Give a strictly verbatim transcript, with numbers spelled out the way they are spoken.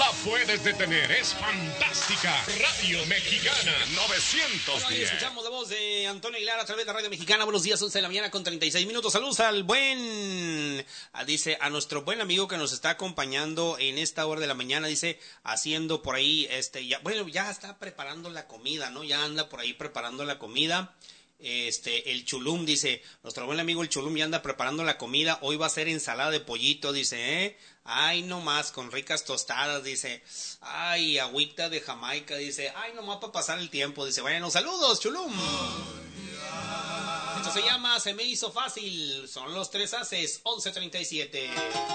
la puedes detener. Es fantástica. Radio Mexicana novecientos diez. Bueno, ahí escuchamos la voz de Antonio Aguilar a través de Radio Mexicana. Buenos días, once de la mañana con treinta y seis minutos. Saludos al buen, dice, a nuestro buen amigo que nos está acompañando en esta hora de la mañana, dice, haciendo por ahí, este, ya, bueno, ya está preparando la comida, ¿no? Ya anda por ahí preparando la comida. Este, el Chulum, dice, nuestro buen amigo el Chulum ya anda preparando la comida. Hoy va a ser ensalada de pollito, dice, ¿eh? Ay, nomás, con ricas tostadas, dice. Ay, agüita de Jamaica, dice. Ay, nomás para pasar el tiempo, dice. Bueno, saludos, Chulum. Esto se llama Se me hizo fácil. Son los tres haces, once treinta y siete.